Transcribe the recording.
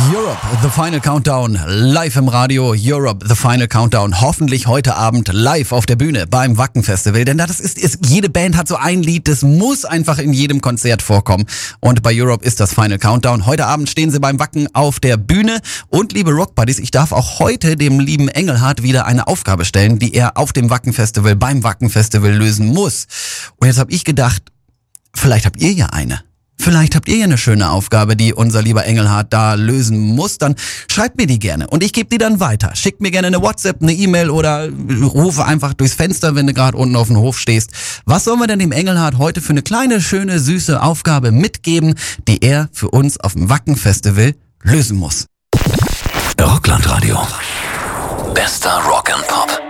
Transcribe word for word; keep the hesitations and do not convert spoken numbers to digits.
Europe, The Final Countdown, live im Radio. Europe, The Final Countdown, hoffentlich heute Abend live auf der Bühne beim Wacken Festival. Denn das ist, ist, jede Band hat so ein Lied, das muss einfach in jedem Konzert vorkommen. Und bei Europe ist das Final Countdown. Heute Abend stehen sie beim Wacken auf der Bühne. Und liebe Rock Buddies, ich darf auch heute dem lieben Engelhardt wieder eine Aufgabe stellen, die er auf dem Wacken Festival, beim Wacken Festival lösen muss. Und jetzt habe ich gedacht, vielleicht habt ihr ja eine. Vielleicht habt ihr ja eine schöne Aufgabe, die unser lieber Engelhardt da lösen muss. Dann schreibt mir die gerne und ich gebe die dann weiter. Schickt mir gerne eine WhatsApp, eine E-Mail oder rufe einfach durchs Fenster, wenn du gerade unten auf dem Hof stehst. Was sollen wir denn dem Engelhardt heute für eine kleine, schöne, süße Aufgabe mitgeben, die er für uns auf dem Wacken Festival lösen muss? Rockland Radio. Bester Rock and Pop.